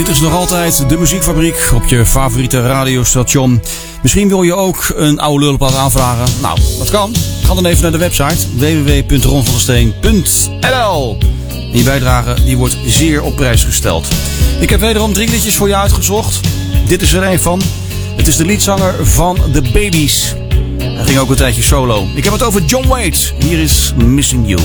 Dit is nog altijd de Muziekfabriek op je favoriete radiostation. Misschien wil je ook een oude lullenplaat aanvragen. Nou, dat kan. Ga dan even naar de website www.ronvandesteen.nl. En je bijdrage die wordt zeer op prijs gesteld. Ik heb wederom 3 liedjes voor je uitgezocht. Dit is er een van. Het is de liedzanger van The Babies. Hij ging ook een tijdje solo. Ik heb het over John Waite. Hier is Missing You.